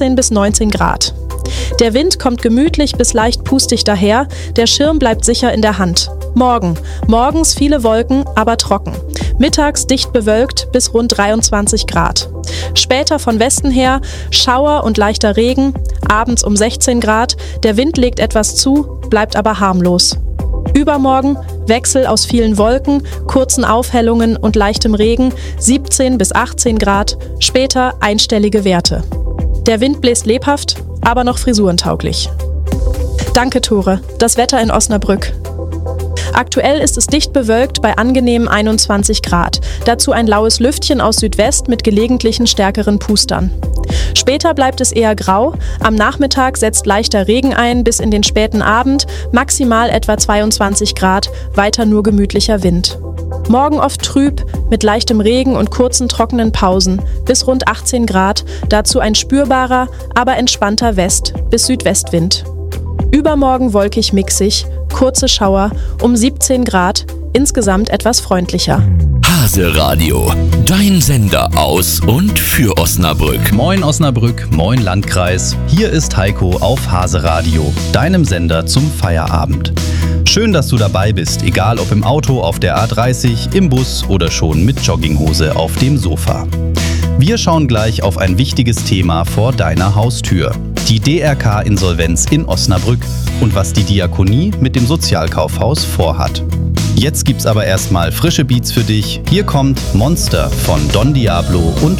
18 bis 19 Grad. Der Wind kommt gemütlich bis leicht pustig daher, der Schirm bleibt sicher in der Hand. Morgens viele Wolken, aber trocken. Mittags dicht bewölkt bis rund 23 Grad. Später von Westen her Schauer und leichter Regen, abends um 16 Grad, der Wind legt etwas zu, bleibt aber harmlos. Übermorgen Wechsel aus vielen Wolken, kurzen Aufhellungen und leichtem Regen, 17 bis 18 Grad, später einstellige Werte. Der Wind bläst lebhaft, aber noch frisurentauglich. Danke, Tore. Das Wetter in Osnabrück. Aktuell ist es dicht bewölkt bei angenehmen 21 Grad. Dazu ein laues Lüftchen aus Südwest mit gelegentlichen stärkeren Pustern. Später bleibt es eher grau. Am Nachmittag setzt leichter Regen ein bis in den späten Abend, maximal etwa 22 Grad, weiter nur gemütlicher Wind. Morgen oft trüb, mit leichtem Regen und kurzen trockenen Pausen, bis rund 18 Grad, dazu ein spürbarer, aber entspannter West- bis Südwestwind. Übermorgen wolkig mixig, kurze Schauer, um 17 Grad, insgesamt etwas freundlicher. Hase Radio, dein Sender aus und für Osnabrück. Moin Osnabrück, moin Landkreis. Hier ist Heiko auf Hase Radio, deinem Sender zum Feierabend. Schön, dass du dabei bist, egal ob im Auto, auf der A30, im Bus oder schon mit Jogginghose auf dem Sofa. Wir schauen gleich auf ein wichtiges Thema vor deiner Haustür. Die DRK-Insolvenz in Osnabrück und was die Diakonie mit dem Sozialkaufhaus vorhat. Jetzt gibt's aber erstmal frische Beats für dich. Hier kommt Monster von Don Diablo und